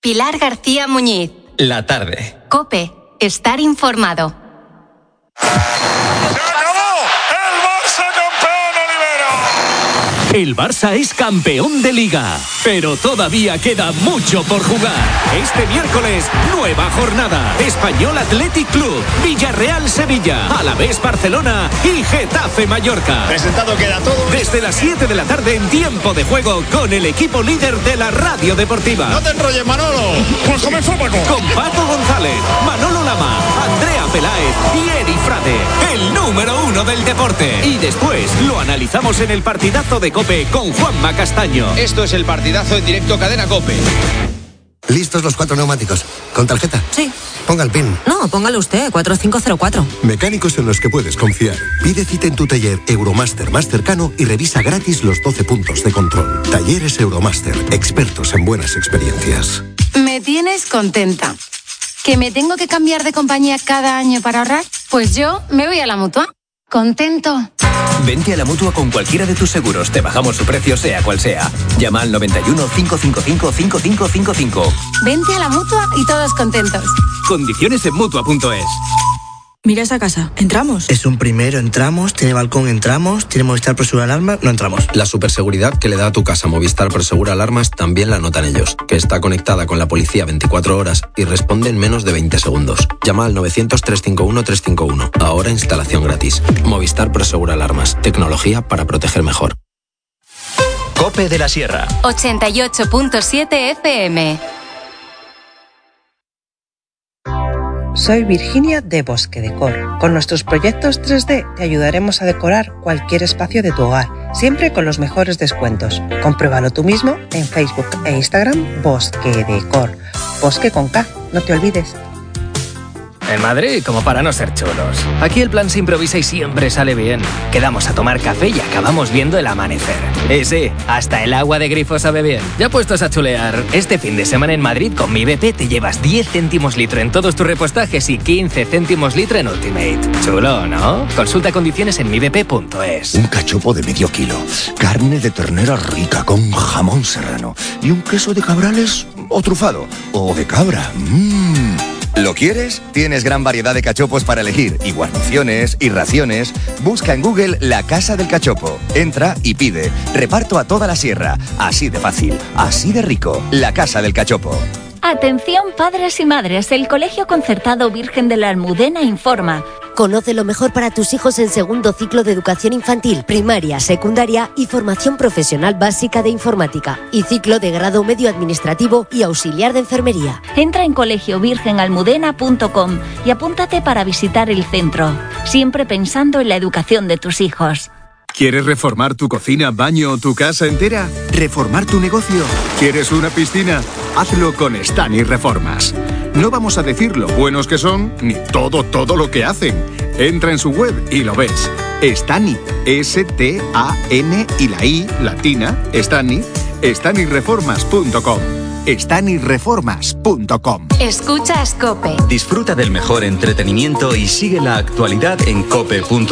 Pilar García Muñiz. La tarde. COPE. Estar informado. El Barça es campeón de Liga, pero todavía queda mucho por jugar. Este miércoles, nueva jornada. Español Athletic Club, Villarreal Sevilla, Alavés Barcelona y Getafe Mallorca. Presentado queda todo. Desde las 7 de la tarde en tiempo de juego con el equipo líder de la radio deportiva. No te enrolles, Manolo. Pues comenzó Paco. Con Paco González, Manolo Lama, Andrea Peláez y Eri Frade, el número 1 del deporte. Y después lo analizamos en el partidazo de COPE con Juanma Castaño. Esto es el partidazo en directo Cadena COPE. ¿Listos los 4 neumáticos? ¿Con tarjeta? Sí. Ponga el PIN. No, póngalo usted, 4504. Mecánicos en los que puedes confiar. Pide cita en tu taller Euromaster más cercano y revisa gratis los 12 puntos de control. Talleres Euromaster, expertos en buenas experiencias. Me tienes contenta. ¿Que me tengo que cambiar de compañía cada año para ahorrar? Pues yo me voy a la Mutua. Contento. Vente a la Mutua con cualquiera de tus seguros. Te bajamos su precio, sea cual sea. Llama al 91 555 5555. Vente a la Mutua y todos contentos. Condiciones en Mutua.es. Mira esa casa, ¿entramos? Es un primero, entramos, tiene balcón, entramos, tiene Movistar Prosegura Alarmas, no entramos. La superseguridad que le da a tu casa Movistar Prosegura Alarmas también la notan ellos, que está conectada con la policía 24 horas y responde en menos de 20 segundos. Llama al 900-351-351. Ahora instalación gratis. Movistar Prosegura Alarmas. Tecnología para proteger mejor. COPE de la Sierra. 88.7 FM. Soy Virginia de Bosque Decor. Con nuestros proyectos 3D te ayudaremos a decorar cualquier espacio de tu hogar, siempre con los mejores descuentos. Compruébalo tú mismo en Facebook e Instagram Bosque Decor. Bosque con K, no te olvides. En Madrid, como para no ser chulos. Aquí el plan se improvisa y siempre sale bien. Quedamos a tomar café y acabamos viendo el amanecer. Y sí, hasta el agua de grifo sabe bien. Ya puestos a chulear, este fin de semana en Madrid con Mi BP te llevas 10 céntimos litro en todos tus repostajes y 15 céntimos litro en Ultimate. Chulo, ¿no? Consulta condiciones en mibp.es. Un cachopo de medio kilo, carne de ternera rica con jamón serrano y un queso de cabrales o trufado o de cabra. ¿Lo quieres? Tienes gran variedad de cachopos para elegir, y guarniciones, y raciones. Busca en Google La Casa del Cachopo. Entra y pide. Reparto a toda la sierra. Así de fácil, así de rico. La Casa del Cachopo. Atención padres y madres, el Colegio Concertado Virgen de la Almudena informa. Conoce lo mejor para tus hijos en segundo ciclo de educación infantil, primaria, secundaria y formación profesional básica de informática y ciclo de grado medio administrativo y auxiliar de enfermería. Entra en colegiovirgenalmudena.com y apúntate para visitar el centro, siempre pensando en la educación de tus hijos. ¿Quieres reformar tu cocina, baño o tu casa entera? ¿Reformar tu negocio? ¿Quieres una piscina? Hazlo con Stani Reformas. No vamos a decir lo buenos que son, ni todo lo que hacen. Entra en su web y lo ves. Stani, S-T-A-N y la I latina, Stani, stanireformas.com. stanireformas.com. Escuchas COPE. Disfruta del mejor entretenimiento y sigue la actualidad en cope.es.